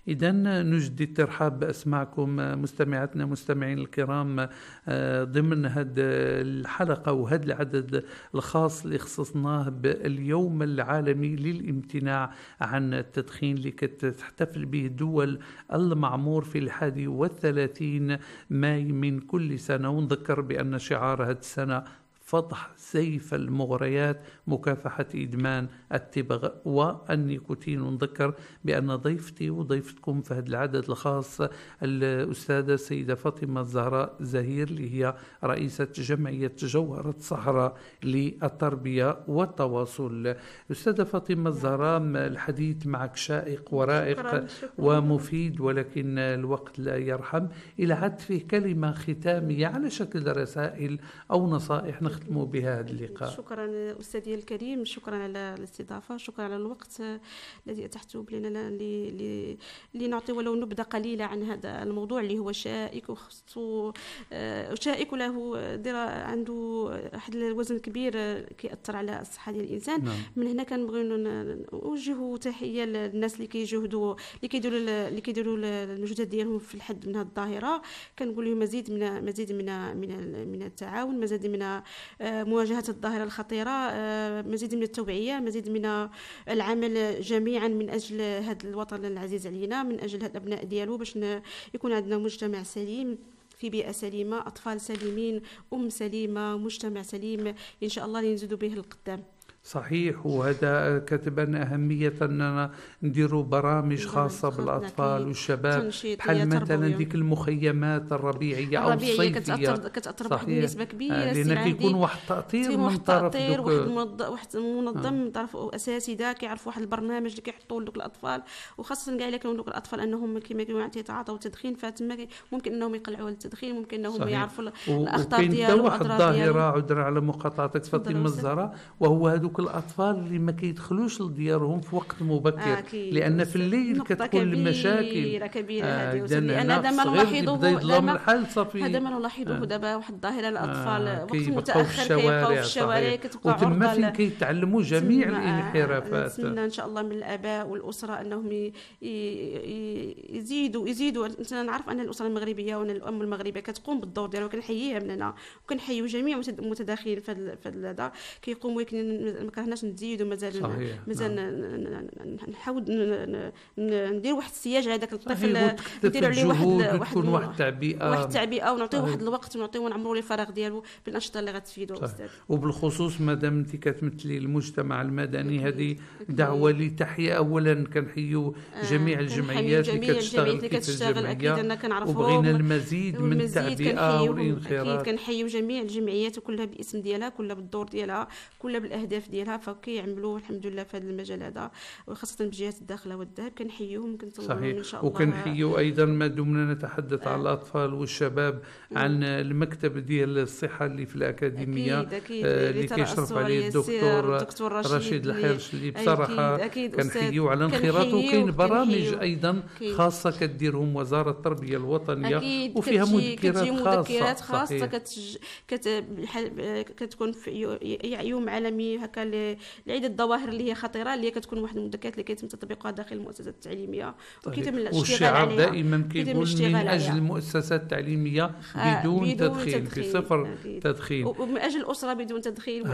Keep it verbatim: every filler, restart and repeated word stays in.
إذا نجدي الترحاب بأسماعكم مستمعاتنا مستمعين الكرام ضمن هذه الحلقة وهذا العدد الخاص اللي خصصناه باليوم العالمي للامتناع عن التدخين اللي تحتفل به دول المعمور في الحادي والثلاثين ماي من كل سنة. ونذكر بأن شعار هذه السنة فضح سيف المغريات مكافحة إدمان التبغ والنيكوتين. ونذكر بأن ضيفتي وضيفتكم في هذا العدد الخاص الأستاذة سيدة فاطمة الزهراء زهير اللي هي رئيسة جمعية جوهرة صحراء للتربية والتواصل. أستاذة فاطمة الزهراء، الحديث معك شائق ورائق شكراً شكراً. ومفيد، ولكن الوقت لا يرحم. إلى عد فيه كلمة ختامية على شكل رسائل أو نصائح نختم بها هذا اللقاء. شكرا أستاذي الكريم، شكرا على الاستضافة، شكرا على الوقت الذي أتحته لنا لنعطي ولو نبذة قليلة عن هذا الموضوع اللي هو شائك وخصو شائك له عنده واحد الوزن كبير كيأثر على الصحة ديال الإنسان. نعم. من هنا كنبغيو نوجهوا تحية للناس اللي كيجهدوا اللي كيديروا اللي كيديروا المجهودات ديالهم في الحد من هذه الظاهرة. كنقول لهم مزيد من مزيد من من من التعاون، مزيد من مواجهة الظاهرة الخطيرة، مزيد من التوعية، مزيد من العمل جميعا من أجل هذا الوطن العزيز علينا، من أجل هاد الأبناء ديالو، باش يكون عندنا مجتمع سليم في بيئة سليمة، أطفال سليمين، أم سليمة، مجتمع سليم إن شاء الله نزيدوا به القدام. صحيح. وهذا كتبان أهمية أننا نديروا برامج خاصة بالأطفال والشباب، بحال مثلا ديك المخيمات الربيعية أو الصيفية كتأثر كتأثر بواحد النسبة كبيرة، لأن كيكون واحد التأثير من طرف واحد واحد منظم من طرف أساتذة كيعرفوا واحد البرنامج اللي كيحطوا لدوك الأطفال، وخاصة كاع إلا كانوا دوك الأطفال أنهم كما كيقولوا يتعاطوا التدخين، فتما ممكن أنهم يقلعوا التدخين، ممكن أنهم يعرفوا الأخطار ديالو والأضرار ديالو. ظاهرة عذرا على مقاطعتك فاطمة الزهراء، وهو هذوك الأطفال اللي ما كيدخلوش لديارهم في وقت مبكر، آه لأن في الليل كتكون المشاكل كبيرة هذه. آه لأن هذا ما نلاحظوه هذا ما نلاحظوه آه دابا واحد الظاهرة الأطفال آه وقت متأخر كيبقاو في الشوارع، كتبقى وتما فين كيتعلموا جميع الانحرافات. نتمنى إن شاء الله من الآباء والأسرة أنهم يزيدوا يزيدوا أنا نعرف أن الأسرة المغربية وأن الأم المغربية كتقوم بالدور ديالها، وكنحييها من هنا، وكنحييو جميع المتداخلين في هذا كيقوموا، ولكن ما كرهناش نزيدوا مازال مازال نحاول ندير واحد السياج على داك الطفل، نديروا عليه واحد واحد واحد التعبئه واحد التعبئه ونعطيه واحد الوقت ونعطيه ونعمروا ليه الفراغ ديالو بالانشطه اللي غتفيدو استاذ. وبالخصوص مادام انت كتمثلي المجتمع المدني، هذه دعوه لتحية اولا كنحيوا جميع الجمعيات اللي كتشتغل كتشتغل اكيد انا كنعرفهم، وبغينا المزيد من التعبئه والانخراط. اكيد كنحيوا جميع الجمعيات كلها بالاسم ديالها، كلها بالدور ديالها، كلها بالاهداف ديالها، فكيعملوا الحمد لله في هذا المجال هذا، وخاصه بجهات الداخله والذهب كنحييهم كنتمنوا ان شاء الله. وكنحيوا ايضا ما دمنا نتحدث آه. عن الاطفال والشباب عن المكتب ديال الصحه اللي في الاكاديميه أكيد أكيد آه اللي كيشرف عليه الدكتور, الدكتور رشيد, رشيد الحرش اللي بصراحه كنحيوا على انخراطه. وكاين برامج ايضا خاصه كديرهم وزاره التربيه الوطنيه أكيد وفيها مذكرات خاصه مذكرات خاصه كتج... كت... كتكون في يوم عالمي هكا لعده الظواهر اللي هي خطيره، اللي هي كتكون واحد المذكرات اللي كيتم تطبيقها داخل المؤسسات التعليميه، وكيتم الاشتغال عليها. والشعار دائما كيقول من اجل المؤسسات التعليميه بدون, بدون تدخين, تدخين في صفر أكيد. تدخين، ومن اجل الاسره بدون تدخين.